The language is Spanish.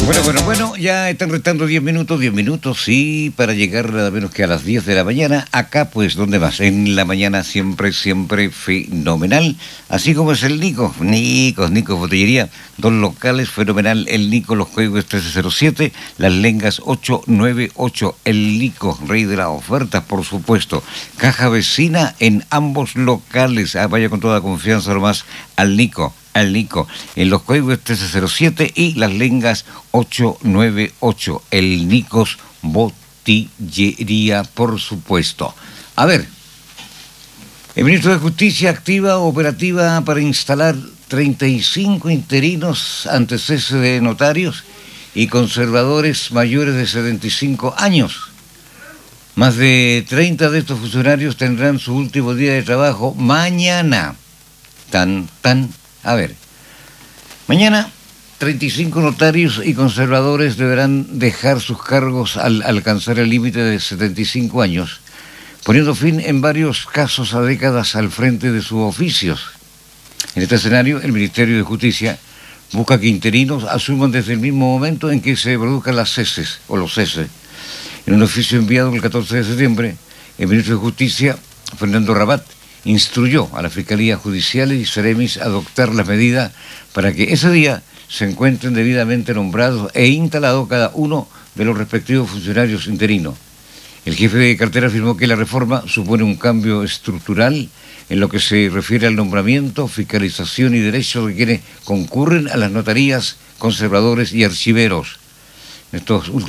Bueno, ya están restando 10 minutos, sí, para llegar nada menos que a las 10 de la mañana. Acá, pues, ¿dónde más? En la mañana siempre fenomenal. Así como es el Nico, Nico Botillería, dos locales, fenomenal. El Nico, Los Coihues 1307, Las Lengas 898. El Nico, rey de las ofertas, por supuesto. Caja vecina en ambos locales. Vaya con toda confianza nomás al Nico, en Los Coihues 1307 y Las Lengas 898, el Nicos Botillería, por supuesto. A ver, el ministro de Justicia activa operativa para instalar 35 interinos ante cese de notarios y conservadores mayores de 75 años. Más de 30 de estos funcionarios tendrán su último día de trabajo mañana. A ver, mañana 35 notarios y conservadores deberán dejar sus cargos al alcanzar el límite de 75 años, poniendo fin en varios casos a décadas al frente de sus oficios. En este escenario, el Ministerio de Justicia busca que interinos asuman desde el mismo momento en que se produzcan las ceses o los ceses. En un oficio enviado el 14 de septiembre, el ministro de Justicia, Fernando Rabat, instruyó a la Fiscalía Judicial y Ceremis a adoptar las medidas para que ese día se encuentren debidamente nombrados e instalados cada uno de los respectivos funcionarios interinos. El jefe de cartera afirmó que la reforma supone un cambio estructural en lo que se refiere al nombramiento, fiscalización y derechos de quienes concurren a las notarías, conservadores y archiveros. Estos últimos